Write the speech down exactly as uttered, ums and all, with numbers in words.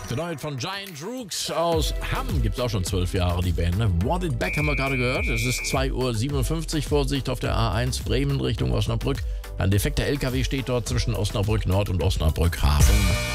Genau, von Giant Rooks aus Hamm gibt es auch schon zwölf Jahre, die Band. Ne? Want It Back haben wir gerade gehört. Es ist zwei Uhr siebenundfünfzig. Vorsicht auf der A eins Bremen Richtung Osnabrück. Ein defekter L K W steht dort zwischen Osnabrück Nord und Osnabrück Hafen.